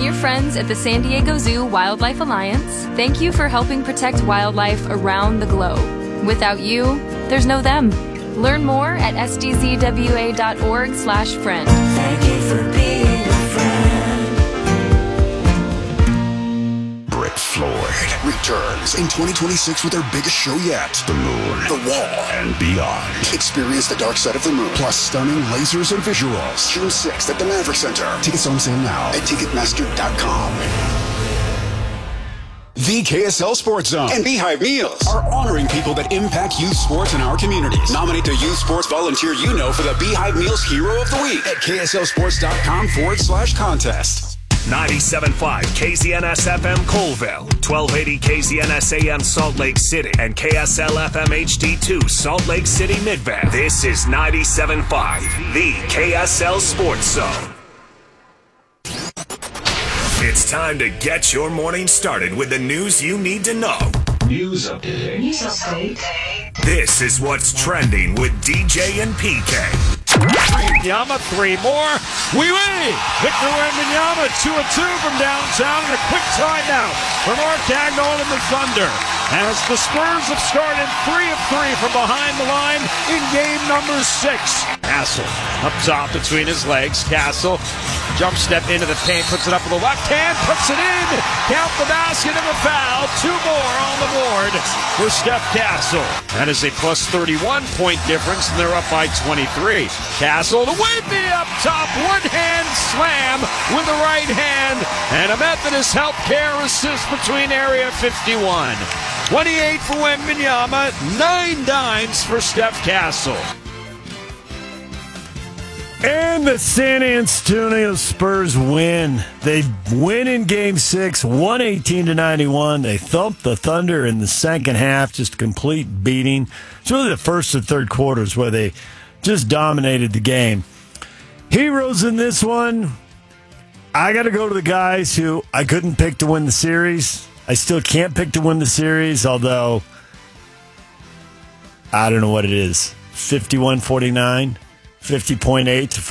your friends at the San Diego Zoo Wildlife Alliance, thank you for helping protect wildlife around the globe. Without you, there's no them. Learn more at sdzwa.org/friend. Thank you for being a friend. Brett Floyd returns in 2026 with their biggest show yet. The Moon, The Wall, and beyond. Experience the dark side of the moon, plus stunning lasers and visuals. June 6th at the Maverick Center. Tickets on sale now at Ticketmaster.com. The KSL Sports Zone and Beehive Meals are honoring people that impact youth sports in our communities. Nominate the youth sports volunteer you know for the Beehive Meals Hero of the Week at KSLSports.com/contest. 97.5 KZNS FM Colville, 1280 KZNS AM Salt Lake City, and KSL FM HD2 Salt Lake City Midvale. This is 97.5, the KSL Sports Zone. It's time to get your morning started with the news you need to know. News update. This is what's trending with DJ and PK. Wembanyama, 3 more. We win! Victor Wembanyama, 2-2 from downtown, and a quick timeout for Mark Dagnall and the Thunder. As the Spurs have started 3 of 3 from behind the line in game number 6. Castle up top between his legs. Castle jump step into the paint, puts it up with the left hand, puts it in. Count the basket and a foul. 2 more on the board for Steph Castle. That is a plus 31 point difference, and they're up by 23. Castle to Wemby up top, one-hand slam with the right hand, and a Methodist Healthcare assist between area 51. 28 for Wembanyama, 9 dimes for Steph Castle. And the San Antonio Spurs win. They win in Game 6, 118-91. They thumped the Thunder in the second half, just a complete beating. It's really the first and third quarters where they just dominated the game. Heroes in this one, I got to go to the guys who I couldn't pick to win the series. I still can't pick to win the series, although I don't know what it is. 51-49, 50.8 to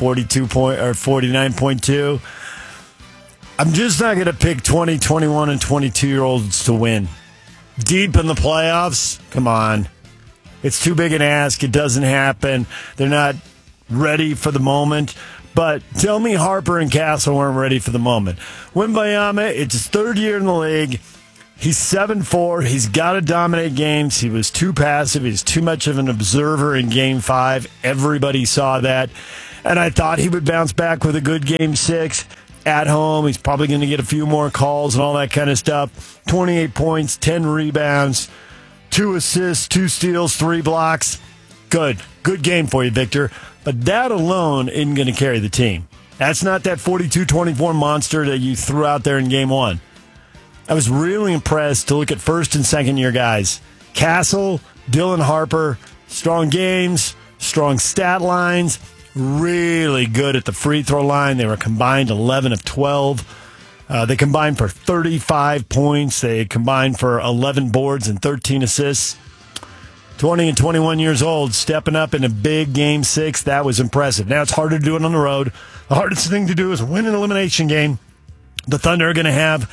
49.2. I'm just not going to pick 20, 21, and 22-year-olds to win. Deep in the playoffs, come on. It's too big an ask. It doesn't happen. They're not ready for the moment. But tell me Harper and Castle weren't ready for the moment. Wembanyama, it's his third year in the league. He's 7'4". He's got to dominate games. He was too passive. He's too much of an observer in Game 5. Everybody saw that. And I thought he would bounce back with a good Game 6 at home. He's probably going to get a few more calls and all that kind of stuff. 28 points, 10 rebounds, 2 assists, 2 steals, 3 blocks. Good. Good game for you, Victor. But that alone isn't going to carry the team. That's not that 42-24 monster that you threw out there in Game 1. I was really impressed to look at first and second year guys. Castle, Dylan Harper, strong games, strong stat lines, really good at the free throw line. They were combined 11 of 12. They combined for 35 points. They combined for 11 boards and 13 assists. 20 and 21 years old, stepping up in a big Game 6. That was impressive. Now it's harder to do it on the road. The hardest thing to do is win an elimination game. The Thunder are going to have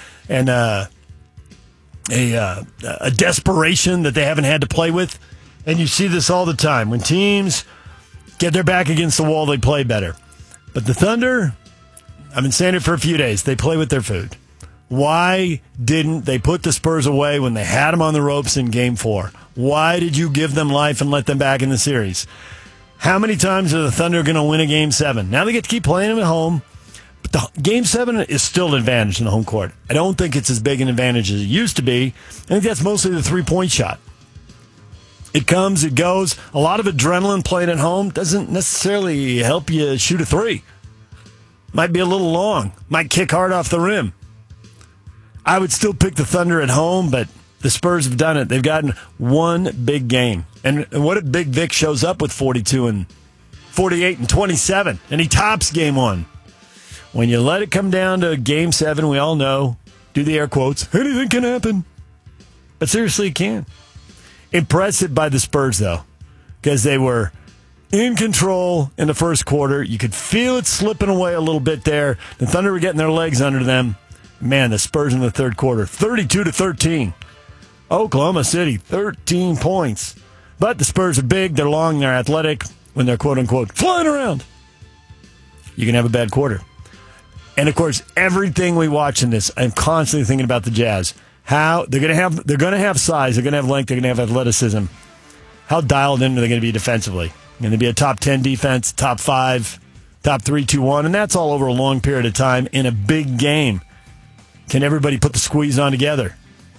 a desperation that they haven't had to play with. And you see this all the time. When teams get their back against the wall, they play better. But the Thunder, I've been saying it for a few days, they play with their food. Why didn't they put the Spurs away when they had them on the ropes in Game 4? Why did you give them life and let them back in the series? How many times are the Thunder going to win a Game 7? Now they get to keep playing them at home. But the Game 7 is still an advantage in the home court. I don't think it's as big an advantage as it used to be. I think that's mostly the three-point shot. It comes, it goes. A lot of adrenaline playing at home doesn't necessarily help you shoot a three. Might be a little long. Might kick hard off the rim. I would still pick the Thunder at home, but the Spurs have done it. They've gotten one big game. And what if Big Vic shows up with 42 and 48 and 27, and he tops Game 1? When you let it come down to Game 7, we all know, do the air quotes, anything can happen. But seriously, it can. Impressive by the Spurs, though, because they were in control in the first quarter. You could feel it slipping away a little bit there. The Thunder were getting their legs under them. Man, the Spurs in the third quarter, 32-13. Oklahoma City, 13 points. But the Spurs are big, they're long, they're athletic. When they're quote-unquote flying around, you can have a bad quarter. And, of course, everything we watch in this, I'm constantly thinking about the Jazz. How they're going to have size, they're going to have length, they're going to have athleticism. How dialed in are they going to be defensively? Going to be a top 10 defense, top 5, top 3, 2, 1, and that's all over a long period of time in a big game. Can everybody put the squeeze on together?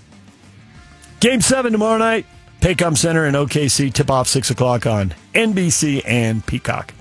Game 7 tomorrow night. Paycom Center in OKC, tip-off 6 o'clock on NBC and Peacock.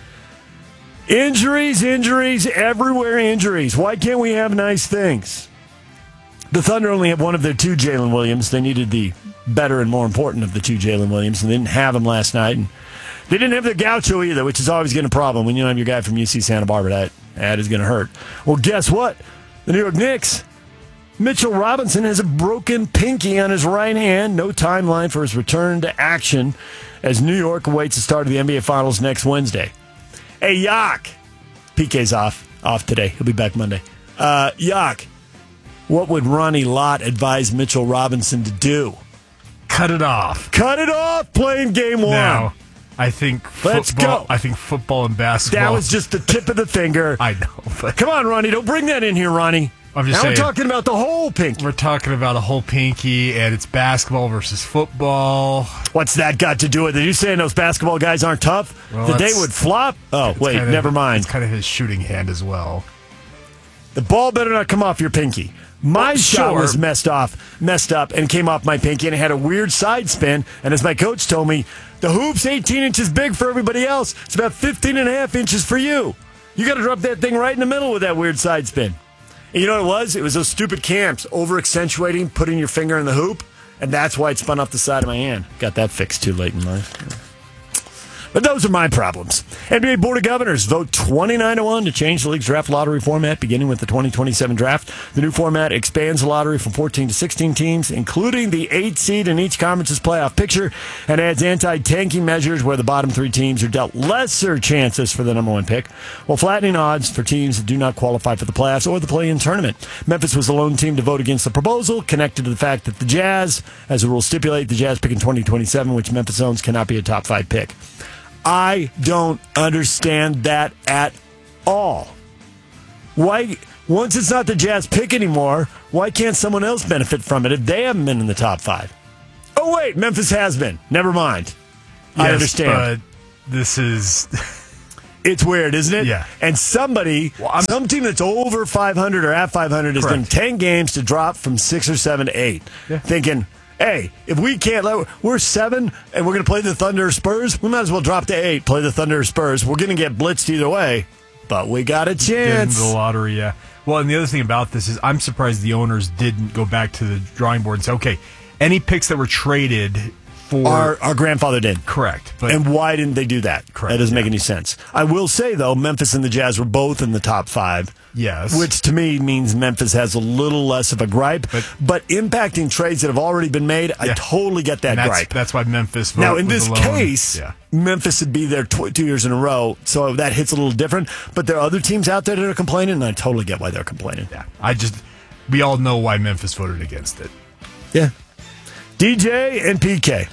Injuries, everywhere injuries. Why can't we have nice things? The Thunder only have one of their 2 Jalen Williams. They needed the better and more important of the 2 Jalen Williams, and they didn't have him last night. And they didn't have the Gaucho either, which is always getting a problem. When you don't have your guy from UC Santa Barbara, that is going to hurt. Well, guess what? The New York Knicks, Mitchell Robinson has a broken pinky on his right hand. No timeline for his return to action as New York awaits the start of the NBA Finals next Wednesday. Hey, Yak. PK's off today. He'll be back Monday. Yak, what would Ronnie Lott advise Mitchell Robinson to do? Cut it off. Cut it off playing game 1. Now, I think Let's go. I think football and basketball. That was just the tip of the finger. I know. But Come on, Ronnie. Don't bring that in here, Ronnie. I'm just now saying, we're talking about the whole pinky. We're talking about a whole pinky, and it's basketball versus football. What's that got to do with it? Are you saying those basketball guys aren't tough? Well, that they would flop? Oh, wait, never mind. It's kind of his shooting hand as well. The ball better not come off your pinky. My shot was messed up, and came off my pinky, and it had a weird side spin. And as my coach told me, the hoop's 18 inches big for everybody else. It's about 15 and a half inches for you. You got to drop that thing right in the middle with that weird side spin. And you know what it was? It was those stupid camps, over-accentuating, putting your finger in the hoop, and that's why it spun off the side of my hand. Got that fixed too late in life. But those are my problems. NBA Board of Governors vote 29-1 to change the league's draft lottery format beginning with the 2027 draft. The new format expands the lottery from 14 to 16 teams, including the 8 seed in each conference's playoff picture, and adds anti-tanking measures where the bottom 3 teams are dealt lesser chances for the number 1 pick, while flattening odds for teams that do not qualify for the playoffs or the play-in tournament. Memphis was the lone team to vote against the proposal, connected to the fact that the Jazz, as the rules stipulate, the Jazz pick in 2027, which Memphis owns, cannot be a top 5 pick. I don't understand that at all. Why, once it's not the Jazz pick anymore, why can't someone else benefit from it if they haven't been in the top 5? Oh, wait, Memphis has been. Never mind. I understand. But this is... It's weird, isn't it? Yeah. And some team that's over 500 or at 500 is doing 10 games to drop from 6 or 7 to 8. Yeah. Thinking, hey, if we can't, we're 7 and we're going to play the Thunder or Spurs, we might as well drop to 8, play the Thunder or Spurs. We're going to get blitzed either way, but we got a chance. Get into the lottery, yeah. Well, and the other thing about this is I'm surprised the owners didn't go back to the drawing board and say, okay, any picks that were traded for... Our grandfather did. Correct. But and why didn't they do that? Correct. That doesn't make any sense. I will say, though, Memphis and the Jazz were both in the top 5. Yes. Which to me means Memphis has a little less of a gripe. But impacting trades that have already been made, I totally get that gripe. That's why Memphis now, in this case, Memphis would be there 2 years in a row, so that hits a little different. But there are other teams out there that are complaining, and I totally get why they're complaining. Yeah. We all know why Memphis voted against it. Yeah. DJ and PK.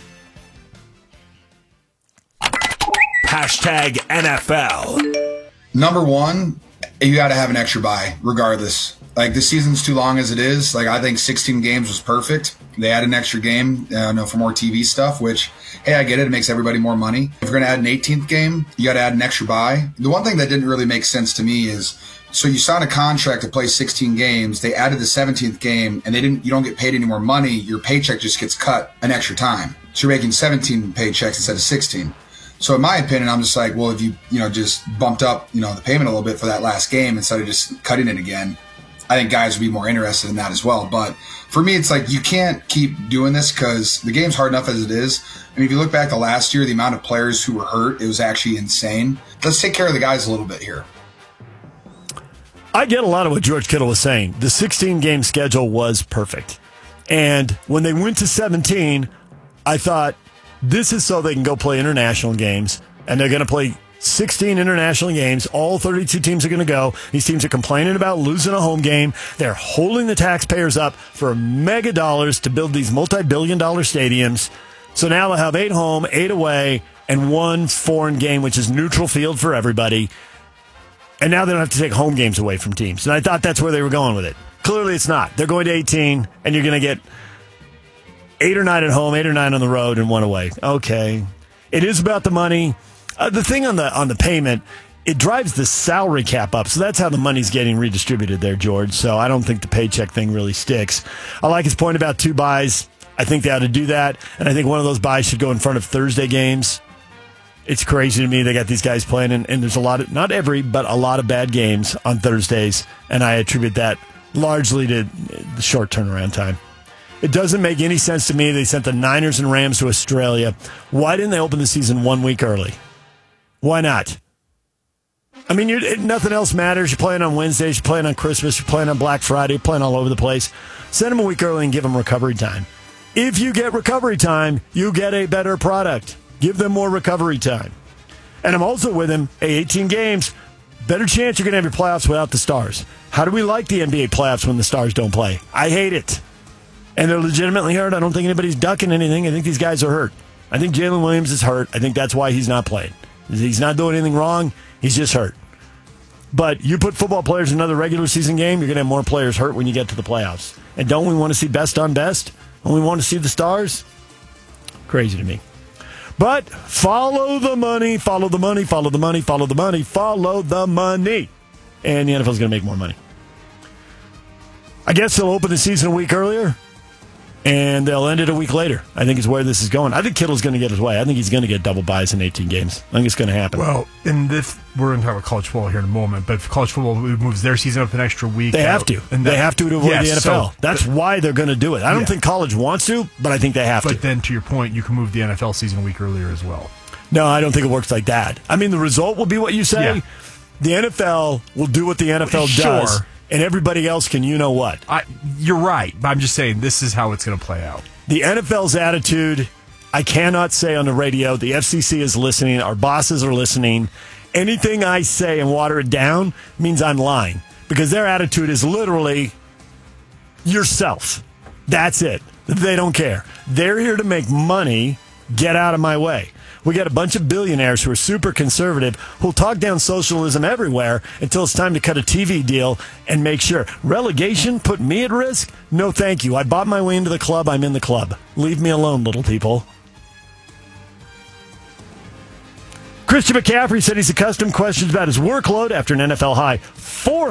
Hashtag NFL. Number 1, you got to have an extra bye, regardless. Like, the season's too long as it is. Like, I think 16 games was perfect. They had an extra game for more TV stuff, which, hey, I get it. It makes everybody more money. If you're going to add an 18th game, you got to add an extra bye. The one thing that didn't really make sense to me is, so you sign a contract to play 16 games. They added the 17th game, and you don't get paid any more money. Your paycheck just gets cut an extra time. So you're making 17 paychecks instead of 16. So in my opinion, I'm just like, well, if you just bumped up, the payment a little bit for that last game instead of just cutting it again, I think guys would be more interested in that as well. But for me, it's like, you can't keep doing this because the game's hard enough as it is. I mean, if you look back to last year, the amount of players who were hurt, it was actually insane. Let's take care of the guys a little bit here. I get a lot of what George Kittle was saying. The 16-game schedule was perfect. And when they went to 17, I thought, this is so they can go play international games, and they're going to play 16 international games. All 32 teams are going to go. These teams are complaining about losing a home game. They're holding the taxpayers up for mega dollars to build these multi-billion-dollar stadiums. So now they'll have 8 home, 8 away, and 1 foreign game, which is neutral field for everybody. And now they don't have to take home games away from teams. And I thought that's where they were going with it. Clearly it's not. They're going to 18, and you're going to get 8 or 9 at home, 8 or 9 on the road, and 1 away. Okay. It is about the money. The thing on the payment, it drives the salary cap up. So that's how the money's getting redistributed there, George. So I don't think the paycheck thing really sticks. I like his point about 2 buys. I think they ought to do that. And I think one of those buys should go in front of Thursday games. It's crazy to me. They got these guys playing, and there's a lot of, not every, but a lot of bad games on Thursdays. And I attribute that largely to the short turnaround time. It doesn't make any sense to me. They sent the Niners and Rams to Australia. Why didn't they open the season 1 week early? Why not? I mean, nothing else matters. You're playing on Wednesdays, you're playing on Christmas, you're playing on Black Friday, you're playing all over the place. Send them a week early and give them recovery time. If you get recovery time, you get a better product. Give them more recovery time. And I'm also with him. 18 games, better chance you're going to have your playoffs without the stars. How do we like the NBA playoffs when the stars don't play? I hate it. And they're legitimately hurt. I don't think anybody's ducking anything. I think these guys are hurt. I think Jalen Williams is hurt. I think that's why he's not playing. He's not doing anything wrong. He's just hurt. But you put football players in another regular season game, you're going to have more players hurt when you get to the playoffs. And don't we want to see best on best? Don't we want to see the stars? Crazy to me. But follow the money, follow the money, follow the money, follow the money, follow the money. And the NFL's going to make more money. I guess they'll open the season a week earlier, and they'll end it a week later. I think is where this is going. I think Kittle's going to get his way. I think he's going to get double buys in 18 games. I think it's going to happen. Well, and if we're going to talk about college football here in a moment, but if college football moves their season up an extra week, they have to. And they have to avoid the NFL. So, that's why they're going to do it. I don't think college wants to, but I think they have to. But then, to your point, you can move the NFL season a week earlier as well. No, I don't think it works like that. I mean, the result will be what you say. Yeah. The NFL will do what the NFL does. And everybody else can you-know-what. You're right, but I'm just saying this is how it's going to play out. The NFL's attitude, I cannot say on the radio. The FCC is listening. Our bosses are listening. Anything I say and water it down means I'm lying. Because their attitude is literally yourself. That's it. They don't care. They're here to make money. Get out of my way. We got a bunch of billionaires who are super conservative who'll talk down socialism everywhere until it's time to cut a TV deal and make sure. Relegation put me at risk? No, thank you. I bought my way into the club. I'm in the club. Leave me alone, little people. Christian McCaffrey said he's accustomed to questions about his workload after an NFL high 4